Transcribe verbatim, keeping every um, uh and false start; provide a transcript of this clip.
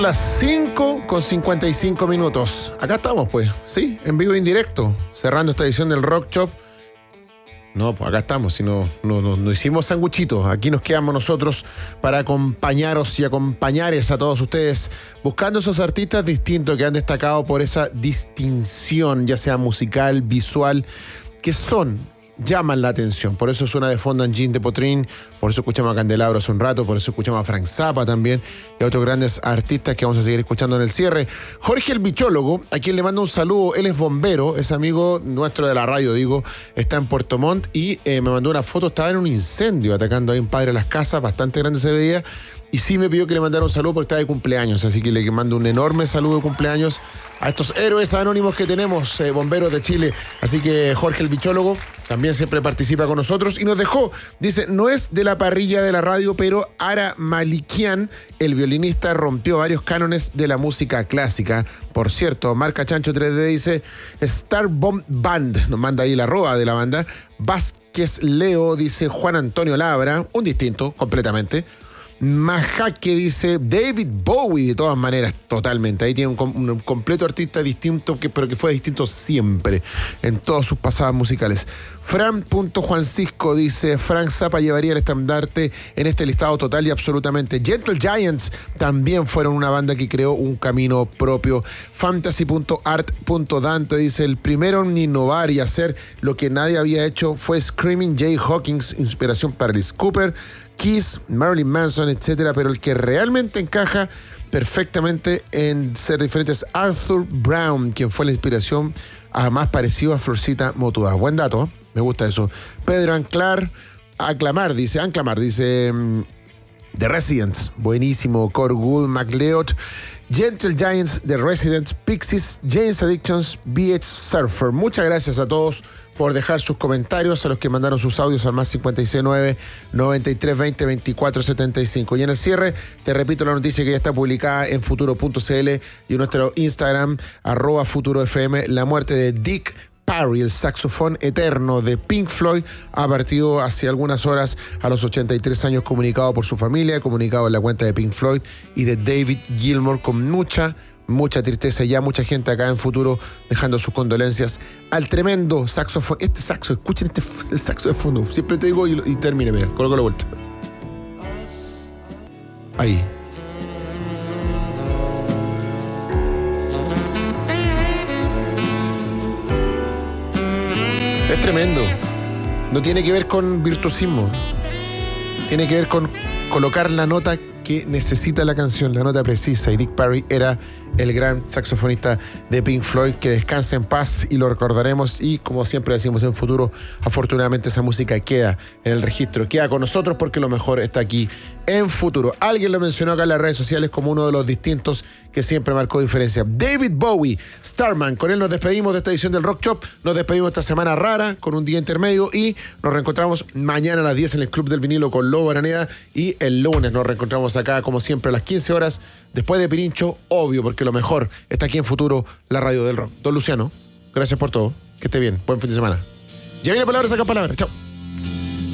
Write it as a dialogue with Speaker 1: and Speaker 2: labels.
Speaker 1: Las cinco con cincuenta y cinco minutos. Acá estamos, pues, ¿sí? En vivo e indirecto, cerrando esta edición del Rock Shop. No, pues acá estamos, si no, no, no, no hicimos sanguchitos. Aquí nos quedamos nosotros para acompañaros y acompañares a todos ustedes, buscando esos artistas distintos que han destacado por esa distinción, ya sea musical, visual, que son... llaman la atención. Por eso suena de fondo Engine de Potrín, por eso escuchamos a Candelabro hace un rato, por eso escuchamos a Frank Zappa también y a otros grandes artistas que vamos a seguir escuchando en el cierre. Jorge el Bichólogo, a quien le mando un saludo, él es bombero, es amigo nuestro de la radio, digo, está en Puerto Montt y eh, me mandó una foto, estaba en un incendio atacando ahí un padre a las casas, bastante grande se veía. Y sí me pidió que le mandara un saludo porque está de cumpleaños, así que le mando un enorme saludo de cumpleaños a estos héroes anónimos que tenemos, eh, bomberos de Chile. Así que Jorge el Bichólogo también siempre participa con nosotros y nos dejó, dice, no es de la parrilla de la radio, pero Ara Malikian, el violinista, rompió varios cánones de la música clásica. Por cierto, Marca Chancho tres D dice, Star Bomb Band, nos manda ahí la arroba de la banda. Vázquez Leo dice, Juan Antonio Labra, un distinto completamente. Majaque dice David Bowie, de todas maneras, totalmente. Ahí tiene un, un completo artista distinto, que, pero que fue distinto siempre en todas sus pasadas musicales. Fran.Juancisco dice Frank Zappa llevaría el estandarte en este listado total y absolutamente. Gentle Giants también fueron una banda que creó un camino propio. Fantasy.art.dante dice el primero en innovar y hacer lo que nadie había hecho fue Screaming Jay Hawkins, inspiración para Alice Cooper, Kiss, Marilyn Manson, etcétera, pero el que realmente encaja perfectamente en ser diferente es Arthur Brown, quien fue la inspiración a más parecido a Florcita Motúa. Buen dato, ¿eh? Me gusta eso. Pedro Anclar, aclamar, dice, Anclamar, dice The Residents, buenísimo. Core Gould, MacLeod, Gentle Giants, The Residents, Pixies, Jane's Addictions, B H Surfer. Muchas gracias a todos por dejar sus comentarios, a los que mandaron sus audios al más cincuenta y seis nueve, noventa y tres veinte, veinticuatro setenta y cinco. Y en el cierre, te repito la noticia que ya está publicada en futuro punto c l y en nuestro Instagram, arroba futurofm, la muerte de Dick Parry, el saxofón eterno de Pink Floyd, ha partido hace algunas horas a los ochenta y tres años, comunicado por su familia, comunicado en la cuenta de Pink Floyd y de David Gilmour, con mucha, mucha tristeza. Ya mucha gente acá en Futuro dejando sus condolencias al tremendo saxofón. Este saxo, escuchen este el saxo de fondo. Siempre te digo y, y termine, mira, coloco la vuelta. Ahí. Es tremendo. No tiene que ver con virtuosismo. Tiene que ver con colocar la nota que necesita la canción, la nota precisa. Y Dick Parry era el gran saxofonista de Pink Floyd. Que descanse en paz y lo recordaremos. Y como siempre decimos en Futuro, afortunadamente esa música queda en el registro, queda con nosotros porque lo mejor está aquí en Futuro. Alguien lo mencionó acá en las redes sociales como uno de los distintos que siempre marcó diferencia. David Bowie, Starman. Con él nos despedimos de esta edición del Rock Shop. Nos despedimos esta semana rara con un día intermedio y nos reencontramos mañana a las diez en el Club del Vinilo con Lobo Araneda. Y el lunes nos reencontramos acá como siempre a las quince horas después de Pirincho, obvio, porque lo mejor está aquí en Futuro, la radio del rock. Don Luciano, gracias por todo. Que esté bien. Buen fin de semana. Ya viene Palabras, acá Palabras. Chao.